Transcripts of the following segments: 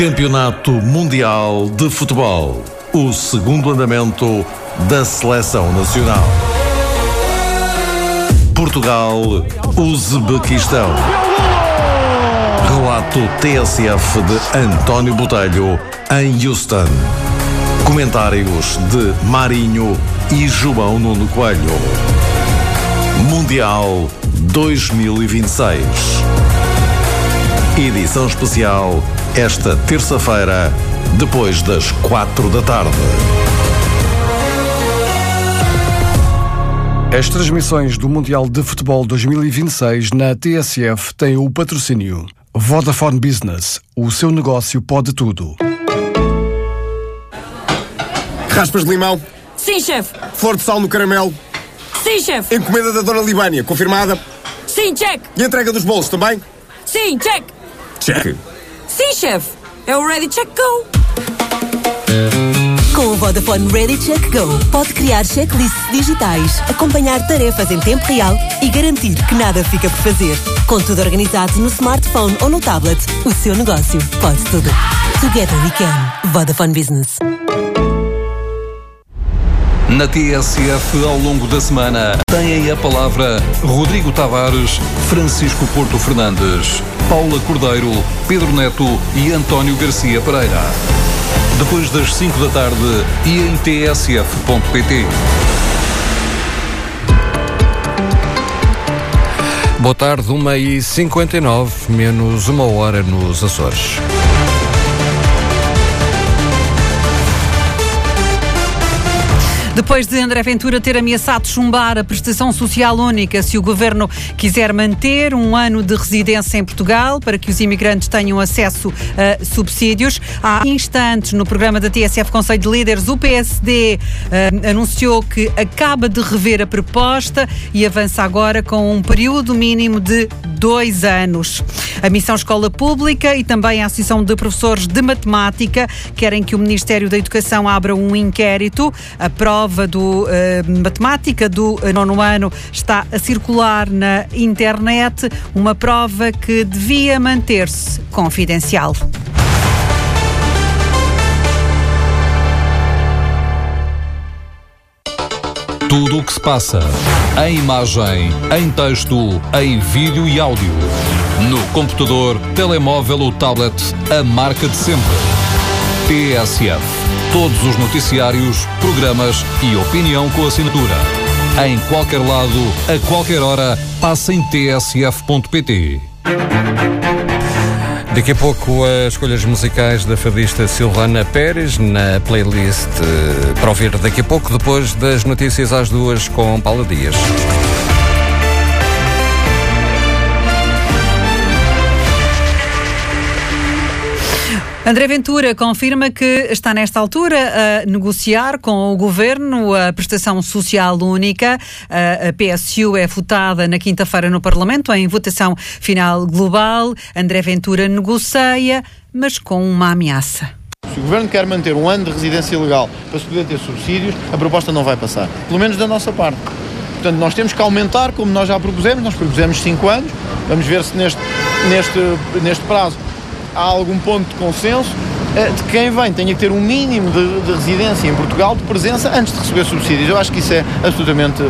Campeonato Mundial de Futebol. O segundo andamento da Seleção Nacional. Portugal, Uzbequistão. Relato TSF de António Botelho em Houston. Comentários de Marinho e João Nuno Coelho. Mundial 2026. Edição especial esta terça-feira, depois das 4 da tarde. As transmissões do Mundial de Futebol 2026 na TSF têm o patrocínio Vodafone Business. O seu negócio pode tudo. Raspas de limão? Sim, chefe. Flor de sal no caramelo? Sim, chefe. Encomenda da Dona Libânia, confirmada? Sim, check. E a entrega dos bolos também? Sim, check. Check. Sim, chefe. É o Ready Check Go. Com o Vodafone Ready Check Go, pode criar checklists digitais, acompanhar tarefas em tempo real e garantir que nada fica por fazer. Com tudo organizado no smartphone ou no tablet, o seu negócio pode tudo. Together we can. Vodafone Business. Na TSF, ao longo da semana, têm a palavra Rodrigo Tavares, Francisco Porto Fernandes, Paula Cordeiro, Pedro Neto e António Garcia Pereira. Depois das 5 da tarde e em tsf.pt. Boa tarde, 1h59, menos uma hora nos Açores. Depois de André Ventura ter ameaçado chumbar a prestação social única se o governo quiser manter um ano de residência em Portugal para que os imigrantes tenham acesso a subsídios, há instantes no programa da TSF Conselho de Líderes o PSD anunciou que acaba de rever a proposta e avança agora com um período mínimo de 2 anos. A Missão Escola Pública e também a Associação de Professores de Matemática querem que o Ministério da Educação abra um inquérito. A prova do matemática do 9º ano está a circular na internet, uma prova que devia manter-se confidencial. Tudo o que se passa, em imagem, em texto, em vídeo e áudio. No computador, telemóvel ou tablet, a marca de sempre. TSF. Todos os noticiários, programas e opinião com assinatura. Em qualquer lado, a qualquer hora, passa em tsf.pt. Daqui a pouco as escolhas musicais da fadista Silvana Pérez na playlist para ouvir daqui a pouco, depois das notícias às 2 com Paula Dias. André Ventura confirma que está nesta altura a negociar com o Governo a prestação social única. A PSU é votada na quinta-feira no Parlamento em votação final global. André Ventura negocia, mas com uma ameaça. Se o Governo quer manter um ano de residência legal para se poder ter subsídios, a proposta não vai passar, pelo menos da nossa parte. Portanto, nós temos que aumentar, como nós já propusemos, nós propusemos 5 anos, vamos ver se neste prazo há algum ponto de consenso de quem vem tenha que ter um mínimo de residência em Portugal, de presença, antes de receber subsídios. Eu acho que isso é absolutamente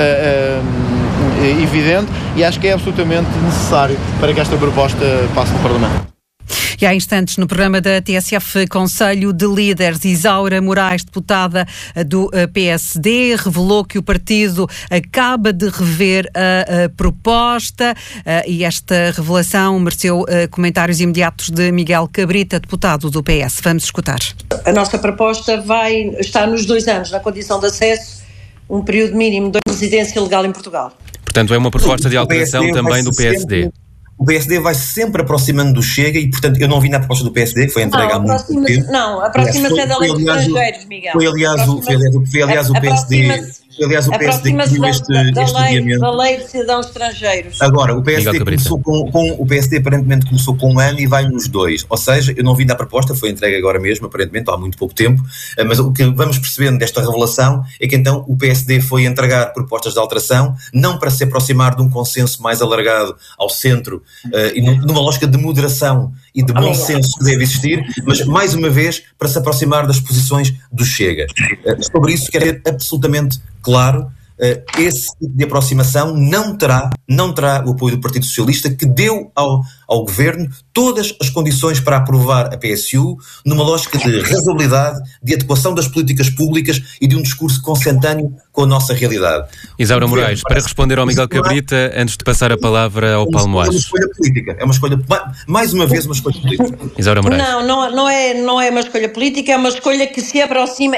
evidente e acho que é absolutamente necessário para que esta proposta passe no Parlamento. E há instantes no programa da TSF Conselho de Líderes, Isaura Moraes, deputada do PSD, revelou que o partido acaba de rever a proposta e esta revelação mereceu comentários imediatos de Miguel Cabrita, deputado do PS. Vamos escutar. A nossa proposta vai estar nos 2 anos, na condição de acesso, um período mínimo de residência legal em Portugal. Portanto, é uma proposta de alteração também do PSD. O PSD vai -se sempre aproximando do Chega e, portanto, eu não vi na proposta do PSD, que foi entregue há muito tempo. Não, aproxima-se é da lei dos estrangeiros, Miguel. Foi aliás o PSD que viu este adiamento. Da lei de cidadãos estrangeiros. Agora, o PSD aparentemente começou com 1 ano e vai nos 2. Ou seja, eu não vi na proposta, foi entregue agora mesmo, aparentemente, há muito pouco tempo, mas o que vamos percebendo desta revelação é que então o PSD foi entregar propostas de alteração, não para se aproximar de um consenso mais alargado ao centro e numa lógica de moderação e de bom senso que deve existir, mas mais uma vez para se aproximar das posições do Chega. Sobre isso quero ser absolutamente claro. Esse tipo de aproximação não terá o apoio do Partido Socialista, que deu ao Governo todas as condições para aprovar a PSU numa lógica de razoabilidade, de adequação das políticas públicas e de um discurso consentâneo com a nossa realidade. Isaura Moraes, para responder ao Miguel Cabrita, antes de passar a palavra ao Paulo Moares. É uma escolha política, mais uma vez uma escolha política. Isaura Moraes. Não é uma escolha política, é uma escolha que se aproxima,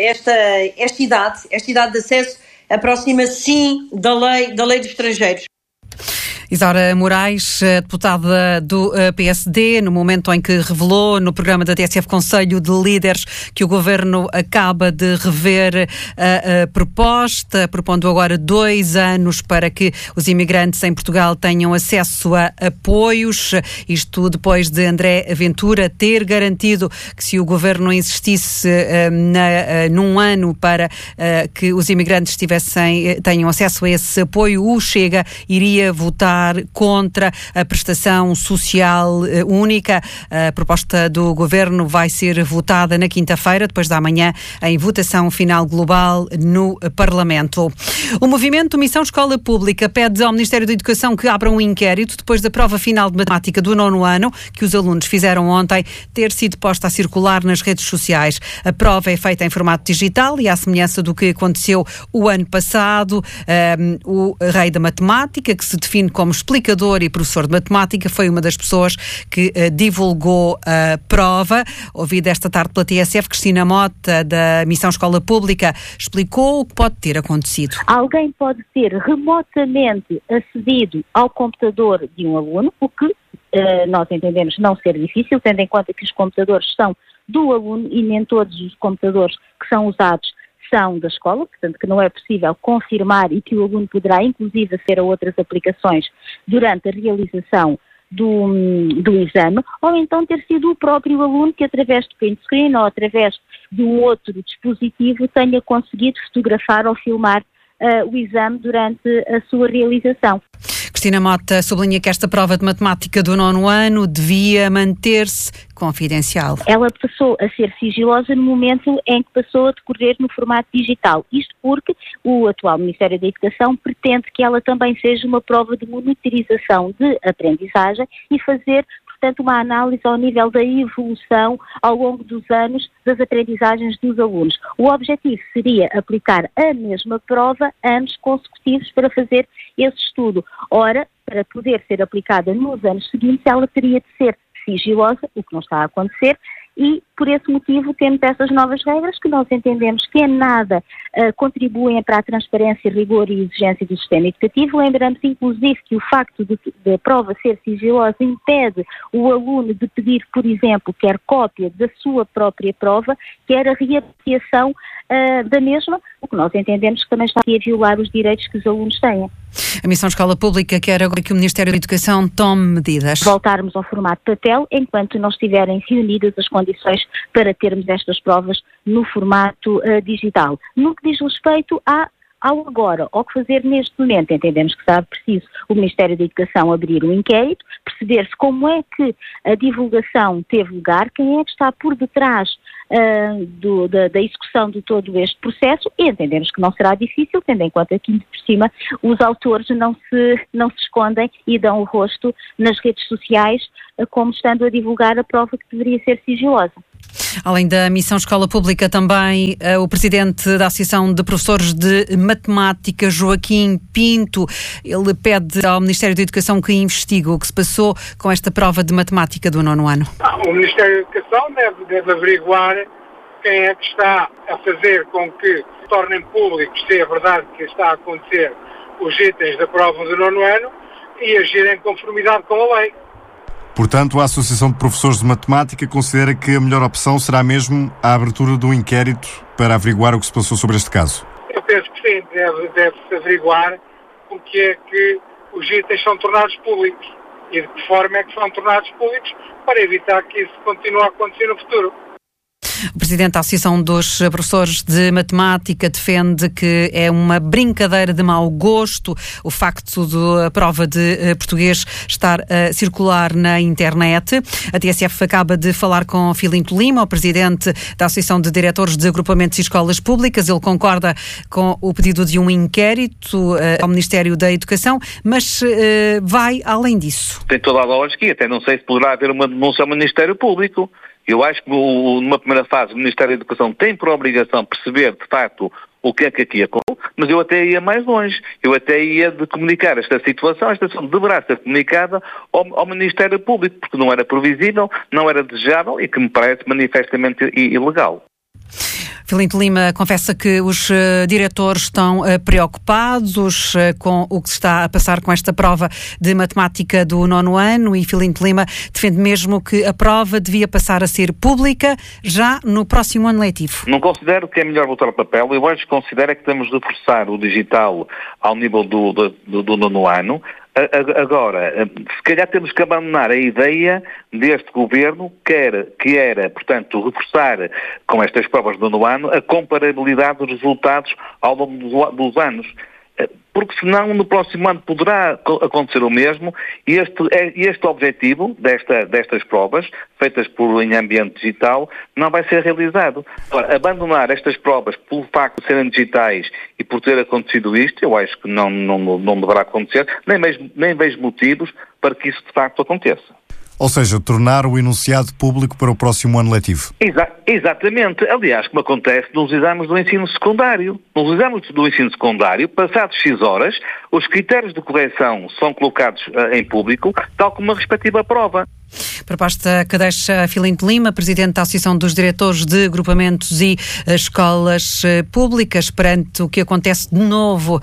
esta idade de acesso aproxima-se sim da lei dos estrangeiros. Isaura Moraes, deputada do PSD, no momento em que revelou no programa da TSF Conselho de Líderes que o Governo acaba de rever a proposta, propondo agora 2 anos para que os imigrantes em Portugal tenham acesso a apoios. Isto depois de André Ventura ter garantido que se o Governo insistisse num ano para que os imigrantes tenham acesso a esse apoio, o Chega iria votar contra a prestação social única. A proposta do Governo vai ser votada na quinta-feira, depois da manhã, em votação final global no Parlamento. O movimento Missão Escola Pública pede ao Ministério da Educação que abra um inquérito depois da prova final de matemática do 9º ano, que os alunos fizeram ontem, ter sido posta a circular nas redes sociais. A prova é feita em formato digital e à semelhança do que aconteceu o ano passado, o rei da matemática, que se define como explicador e professor de matemática, foi uma das pessoas que divulgou a prova. Ouvida esta tarde pela TSF, Cristina Mota, da Missão Escola Pública, explicou o que pode ter acontecido. Alguém pode ter remotamente acedido ao computador de um aluno, o que nós entendemos não ser difícil, tendo em conta que os computadores são do aluno e nem todos os computadores que são usados são da escola, portanto que não é possível confirmar e que o aluno poderá inclusive aceder a outras aplicações durante a realização do exame, ou então ter sido o próprio aluno que através do print screen ou através de um outro dispositivo tenha conseguido fotografar ou filmar o exame durante a sua realização. Cristina Mota sublinha que esta prova de matemática do 9º ano devia manter-se confidencial. Ela passou a ser sigilosa no momento em que passou a decorrer no formato digital. Isto porque o atual Ministério da Educação pretende que ela também seja uma prova de monitorização de aprendizagem e fazer, portanto, uma análise ao nível da evolução ao longo dos anos das aprendizagens dos alunos. O objetivo seria aplicar a mesma prova anos consecutivos para fazer esse estudo. Ora, para poder ser aplicada nos anos seguintes, ela teria de ser sigilosa, o que não está a acontecer, e por esse motivo temos essas novas regras que nós entendemos que em nada contribuem para a transparência, rigor e exigência do sistema educativo. Lembramos inclusive que o facto de a prova ser sigilosa impede o aluno de pedir, por exemplo, quer cópia da sua própria prova, quer a reapreciação da mesma, o que nós entendemos que também está a violar os direitos que os alunos têm. A Missão Escola Pública quer agora que o Ministério da Educação tome medidas. Voltarmos ao formato papel enquanto não estiverem reunidas as condições para termos estas provas no formato digital. No que diz respeito ao agora, ao que fazer neste momento, entendemos que será preciso o Ministério da Educação abrir um inquérito, perceber-se como é que a divulgação teve lugar, quem é que está por detrás da execução de todo este processo, e entendemos que não será difícil, tendo em conta que, por cima, os autores não se escondem e dão o rosto nas redes sociais como estando a divulgar a prova que deveria ser sigilosa. Além da Missão Escola Pública, também o presidente da Associação de Professores de Matemática, Joaquim Pinto, ele pede ao Ministério da Educação que investigue o que se passou com esta prova de matemática do 9º ano. O Ministério da Educação deve averiguar quem é que está a fazer com que tornem públicos, se é verdade que está a acontecer, os itens da prova do 9º ano e agir em conformidade com a lei. Portanto, a Associação de Professores de Matemática considera que a melhor opção será mesmo a abertura do inquérito para averiguar o que se passou sobre este caso? Eu penso que sim, deve-se averiguar o que é que os itens são tornados públicos e de que forma é que são tornados públicos para evitar que isso continue a acontecer no futuro. O Presidente da Associação dos Professores de Matemática defende que é uma brincadeira de mau gosto o facto da prova de português estar a circular na internet. A TSF acaba de falar com Filinto Lima, o Presidente da Associação de Diretores de Agrupamentos e Escolas Públicas. Ele concorda com o pedido de um inquérito ao Ministério da Educação, mas vai além disso. Tem toda a lógica e até não sei se poderá haver uma denúncia ao Ministério Público. Eu acho que numa primeira fase o Ministério da Educação tem por obrigação perceber de facto o que é que aqui aconteceu, mas eu até ia mais longe. Eu até ia de comunicar esta situação deverá ser comunicada ao Ministério Público, porque não era previsível, não era desejável e que me parece manifestamente ilegal. Filinto Lima confessa que os diretores estão preocupados com o que se está a passar com esta prova de matemática do 9º ano e Filinto Lima defende mesmo que a prova devia passar a ser pública já no próximo ano letivo. Não considero que é melhor voltar ao papel, eu acho que considero que temos de forçar o digital ao nível do 9º ano. Agora, se calhar temos que abandonar a ideia deste governo que era, portanto, reforçar com estas provas do 9º ano a comparabilidade dos resultados ao longo dos anos. Porque senão no próximo ano poderá acontecer o mesmo e este objetivo destas provas, feitas em ambiente digital, não vai ser realizado. Agora, abandonar estas provas pelo facto de serem digitais e por ter acontecido isto, eu acho que não deverá acontecer, nem vejo motivos para que isso de facto aconteça. Ou seja, tornar o enunciado público para o próximo ano letivo. Exatamente. Aliás, como acontece nos exames do ensino secundário. Nos exames do ensino secundário, passados X horas, os critérios de correção são colocados em público, tal como a respectiva prova. Proposta que deixa Filinto Lima, Presidente da Associação dos Diretores de Agrupamentos e Escolas Públicas, perante o que acontece de novo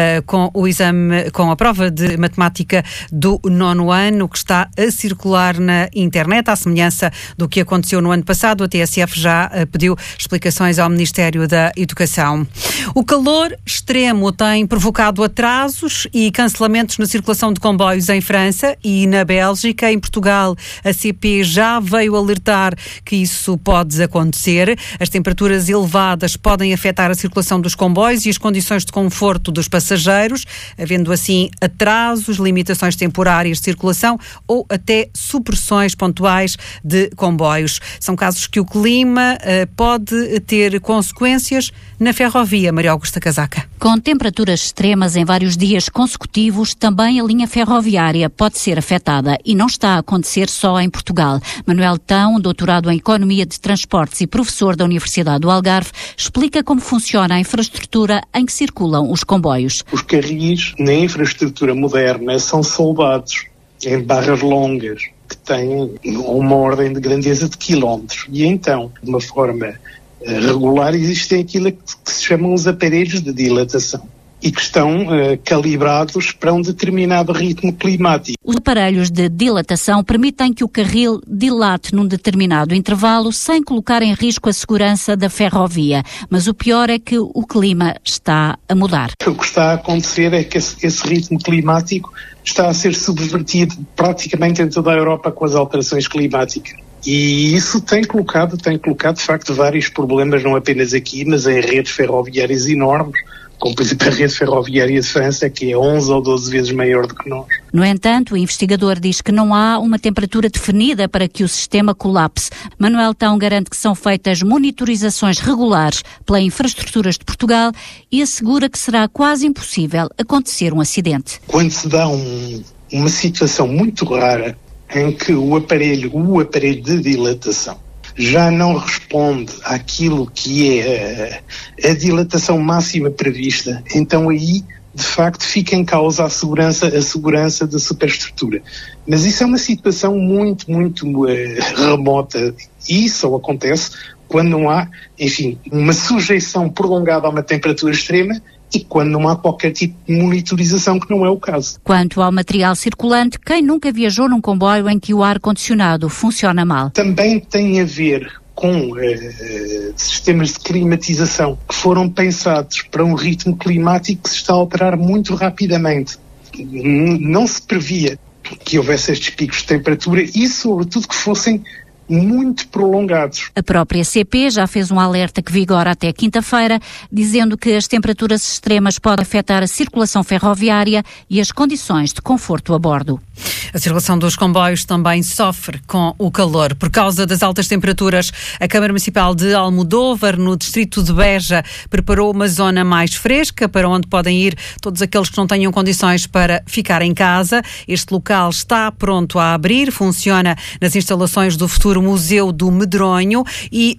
com a prova de matemática do 9º ano, que está a circular na internet, à semelhança do que aconteceu no ano passado. A TSF já pediu explicações ao Ministério da Educação. O calor extremo tem provocado atrasos e cancelamentos na circulação de comboios em França e na Bélgica. Em Portugal, a CP já veio alertar que isso pode acontecer. As temperaturas elevadas podem afetar a circulação dos comboios e as condições de conforto dos passageiros, havendo assim atrasos, limitações temporárias de circulação ou até supressões pontuais de comboios. São casos que o clima pode ter consequências na ferrovia. Maria Augusta Casaca. Com temperaturas extremas em vários dias consecutivos, também a linha ferroviária pode ser afetada e não está a acontecer só em Portugal. Manuel Tão, doutorado em Economia de Transportes e professor da Universidade do Algarve, explica como funciona a infraestrutura em que circulam os comboios. Os carris na infraestrutura moderna são soldados em barras longas que têm uma ordem de grandeza de quilómetros e então, de uma forma regular, existem aquilo que se chamam os aparelhos de dilatação e que estão calibrados para um determinado ritmo climático. Os aparelhos de dilatação permitem que o carril dilate num determinado intervalo sem colocar em risco a segurança da ferrovia. Mas o pior é que o clima está a mudar. O que está a acontecer é que esse ritmo climático está a ser subvertido praticamente em toda a Europa com as alterações climáticas. E isso tem colocado de facto vários problemas, não apenas aqui, mas em redes ferroviárias enormes, como por exemplo a rede ferroviária de França, que é 11 ou 12 vezes maior do que nós. No entanto, o investigador diz que não há uma temperatura definida para que o sistema colapse. Manuel Tão garante que são feitas monitorizações regulares pela Infraestruturas de Portugal e assegura que será quase impossível acontecer um acidente. Quando se dá uma situação muito rara em que o aparelho de dilatação já não responde àquilo que é a dilatação máxima prevista, então aí, de facto, fica em causa a segurança da superestrutura. Mas isso é uma situação muito, muito remota e só acontece quando não há, enfim, uma sujeição prolongada a uma temperatura extrema e quando não há qualquer tipo de monitorização, que não é o caso. Quanto ao material circulante, quem nunca viajou num comboio em que o ar-condicionado funciona mal? Também tem a ver com sistemas de climatização que foram pensados para um ritmo climático que se está a alterar muito rapidamente. Não se previa que houvesse estes picos de temperatura e, sobretudo, que fossem muito prolongados. A própria CP já fez um alerta que vigora até quinta-feira, dizendo que as temperaturas extremas podem afetar a circulação ferroviária e as condições de conforto a bordo. A circulação dos comboios também sofre com o calor. Por causa das altas temperaturas, a Câmara Municipal de Almodóvar, no distrito de Beja, preparou uma zona mais fresca para onde podem ir todos aqueles que não tenham condições para ficar em casa. Este local está pronto a abrir, funciona nas instalações do futuro Museu do Medronho e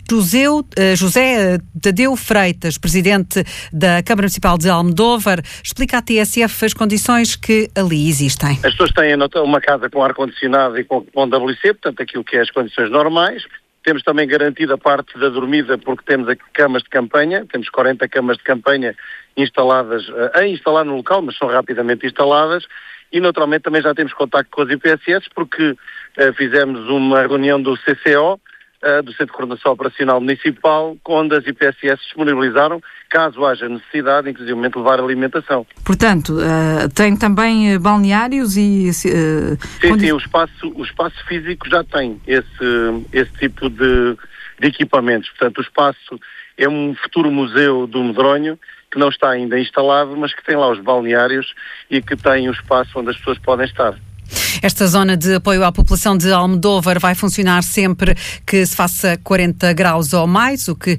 José Tadeu Freitas, presidente da Câmara Municipal de Almodóvar, explica à TSF as condições que ali existem. As pessoas têm uma casa com ar-condicionado e com WC, portanto aquilo que é as condições normais. Temos também garantida a parte da dormida porque temos aqui camas de campanha, temos 40 camas de campanha instaladas, a instalar no local, mas são rapidamente instaladas. E naturalmente também já temos contacto com as IPSS porque fizemos uma reunião do CCO, do Centro de Coordenação Operacional Municipal, onde as IPSS disponibilizaram, caso haja necessidade, inclusive levar alimentação. Portanto, tem também balneários e... Sim, o espaço físico já tem esse tipo de equipamentos. Portanto, o espaço é um futuro museu do Medronho, que não está ainda instalado, mas que tem lá os balneários e que tem um espaço onde as pessoas podem estar. Esta zona de apoio à população de Almodóvar vai funcionar sempre que se faça 40 graus ou mais, o que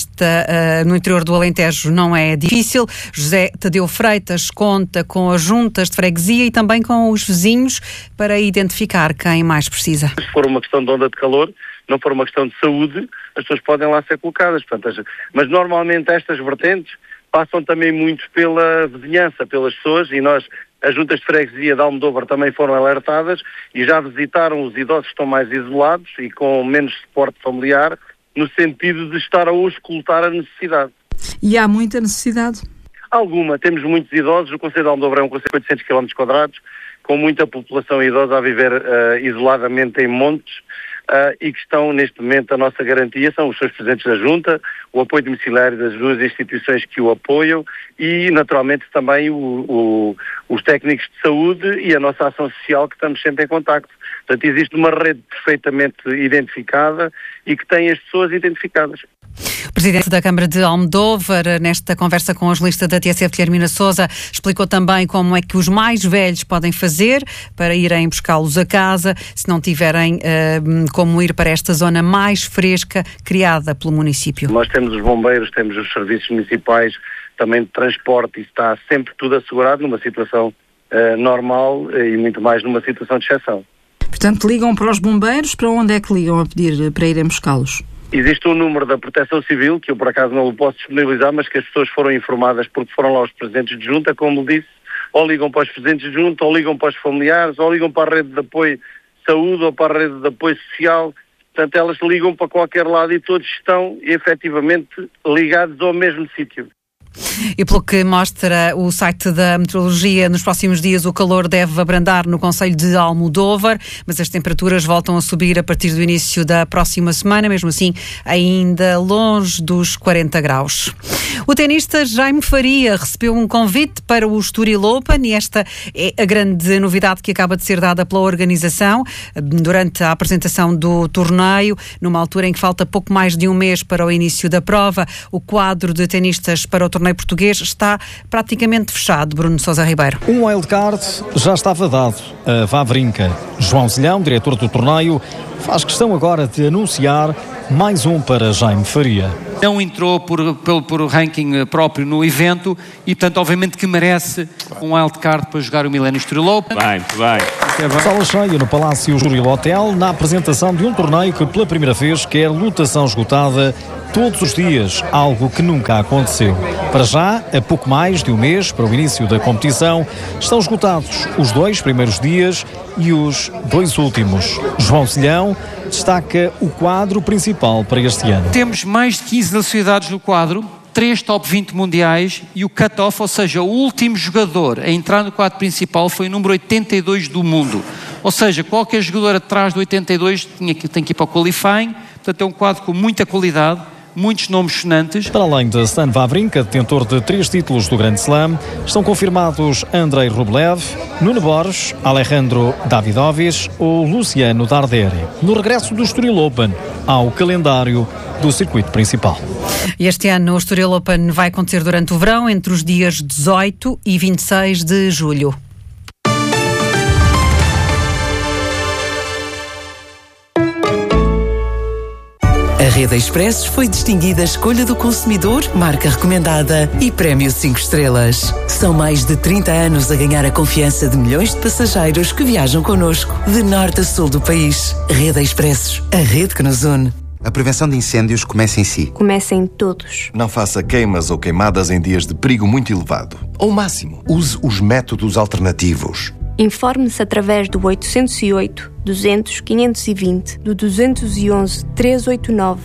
no interior do Alentejo não é difícil. José Tadeu Freitas conta com as juntas de freguesia e também com os vizinhos para identificar quem mais precisa. Se for uma questão de onda de calor, não for uma questão de saúde, as pessoas podem lá ser colocadas. Portanto, mas normalmente estas vertentes passam também muito pela vizinhança, pelas pessoas, e as juntas de freguesia de Almodóvar também foram alertadas e já visitaram os idosos que estão mais isolados e com menos suporte familiar, no sentido de estar a auscultar a necessidade. E há muita necessidade? Alguma. Temos muitos idosos. O concelho de Almodóvar é um concelho de 800 km², com muita população idosa a viver isoladamente em montes, e que estão neste momento a nossa garantia, são os seus presidentes da Junta, o apoio domiciliário das duas instituições que o apoiam e naturalmente também os técnicos de saúde e a nossa ação social, que estamos sempre em contacto. Portanto, existe uma rede perfeitamente identificada e que tem as pessoas identificadas. O presidente da Câmara de Almodóvar, nesta conversa com a jornalista da TSF, Guilhermina Sousa, explicou também como é que os mais velhos podem fazer para irem buscá-los a casa, se não tiverem como ir para esta zona mais fresca criada pelo município. Nós temos os bombeiros, temos os serviços municipais, também de transporte, e está sempre tudo assegurado numa situação normal e muito mais numa situação de exceção. Portanto, ligam para os bombeiros, para onde é que ligam a pedir para irem buscá-los? Existe um número da Proteção Civil, que eu por acaso não o posso disponibilizar, mas que as pessoas foram informadas porque foram lá os presidentes de junta, como disse, ou ligam para os presidentes de junta, ou ligam para os familiares, ou ligam para a rede de apoio saúde, ou para a rede de apoio social. Portanto, elas ligam para qualquer lado e todos estão efetivamente ligados ao mesmo sítio. E pelo que mostra o site da meteorologia, nos próximos dias o calor deve abrandar no concelho de Almodóvar, mas as temperaturas voltam a subir a partir do início da próxima semana, mesmo assim ainda longe dos 40 graus. O tenista Jaime Faria recebeu um convite para o Estoril Open e esta é a grande novidade que acaba de ser dada pela organização durante a apresentação do torneio, numa altura em que falta pouco mais de um mês para o início da prova. O quadro de tenistas para o torneio português está praticamente fechado. Bruno Sousa Ribeiro. Um wildcard já estava dado a Wawrinka. João Zilhão, diretor do torneio, faz questão agora de anunciar mais um para Jaime Faria. Não entrou por ranking próprio no evento e, portanto, obviamente que merece um wildcard para jogar o Millennium Estoril Open. Muito bem. Sala cheia no Palácio Estoril Hotel na apresentação de um torneio que pela primeira vez quer lotação esgotada todos os dias, algo que nunca aconteceu. Para já, a pouco mais de um mês para o início da competição, estão esgotados os 2 primeiros dias e os 2 últimos. João Zilhão destaca o quadro principal para este ano. Temos mais de 15 nacionalidades no quadro, 3 top 20 mundiais e o cut-off, ou seja, o último jogador a entrar no quadro principal foi o número 82 do mundo. Ou seja, qualquer jogador atrás do 82 tem que ir para o qualifying, portanto é um quadro com muita qualidade, muitos nomes sonantes. Para além de Stan Wawrinka, detentor de 3 títulos do Grande Slam, estão confirmados Andrei Rublev, Nuno Borges, Alejandro Davidovich ou Luciano Darderi. No regresso do Estoril Open ao calendário do circuito principal. Este ano o Estoril Open vai acontecer durante o verão, entre os dias 18 e 26 de julho. A Rede Expressos foi distinguida Escolha do Consumidor, marca recomendada e Prémio 5 estrelas. São mais de 30 anos a ganhar a confiança de milhões de passageiros que viajam connosco, de norte a sul do país. Rede Expressos, a rede que nos une. A prevenção de incêndios começa em si. Começa em todos. Não faça queimas ou queimadas em dias de perigo muito elevado. Ao máximo, use os métodos alternativos. Informe-se através do 808 200 520, do 211 389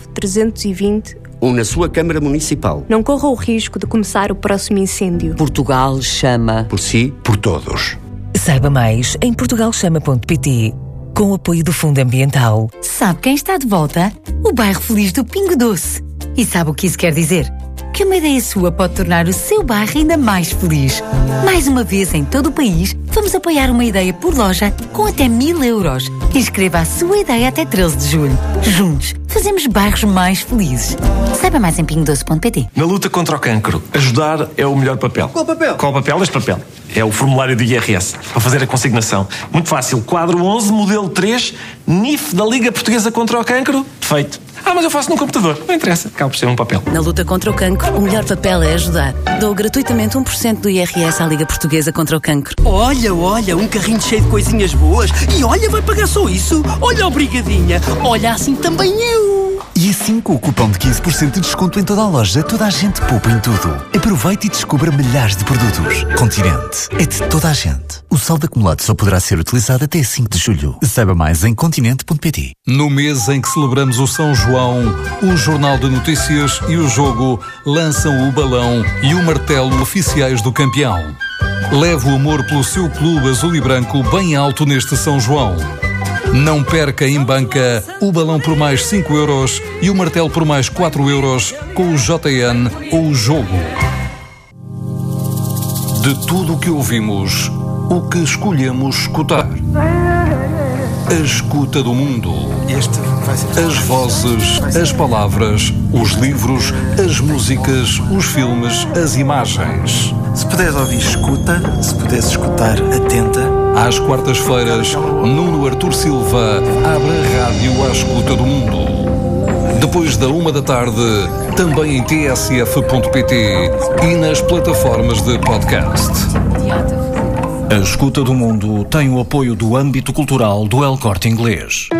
320 ou na sua Câmara Municipal. Não corra o risco de começar o próximo incêndio. Portugal chama. Por si, por todos. Saiba mais em portugalchama.pt. Com o apoio do Fundo Ambiental. Sabe quem está de volta? O bairro feliz do Pingo Doce. E sabe o que isso quer dizer? Que uma ideia sua pode tornar o seu bairro ainda mais feliz. Mais uma vez, em todo o país, vamos apoiar uma ideia por loja com até 1.000 euros. Inscreva a sua ideia até 13 de julho. Juntos, fazemos bairros mais felizes. Saiba mais em pingodoce.pt. Na luta contra o cancro, ajudar é o melhor papel. Qual papel? Qual papel? Este papel. É o formulário do IRS, para fazer a consignação. Muito fácil. Quadro 11, modelo 3, NIF da Liga Portuguesa contra o Cancro. Feito. Mas eu faço num computador. Não interessa. Acaba por ser um papel. Na luta contra o cancro, o melhor papel é ajudar. Dou gratuitamente 1% do IRS à Liga Portuguesa contra o Cancro. Olha, um carrinho cheio de coisinhas boas. E olha, vai pagar só isso. Olha, obrigadinha. Olha, assim também eu. E assim, com o cupom de 15% de desconto em toda a loja, toda a gente poupa em tudo. Aproveite e descubra milhares de produtos. Continente. É de toda a gente. O saldo acumulado só poderá ser utilizado até 5 de julho. Saiba mais em continente.pt. No mês em que celebramos o São João, o Jornal de Notícias e o Jogo lançam o balão e o martelo oficiais do campeão. Leve o amor pelo seu clube azul e branco bem alto neste São João. Não perca em banca o balão por mais 5 euros e o martelo por mais 4 euros com o JN ou o Jogo. De tudo o que ouvimos, o que escolhemos escutar. A escuta do mundo. As vozes, as palavras, os livros, as músicas, os filmes, as imagens. Se puderes ouvir, escuta. Se puderes escutar, atenta. Às quartas-feiras, Nuno Artur Silva abre a rádio à escuta do mundo. Depois da 13h, também em tsf.pt e nas plataformas de podcast. A Escuta do Mundo tem o apoio do âmbito cultural do El Corte Inglês.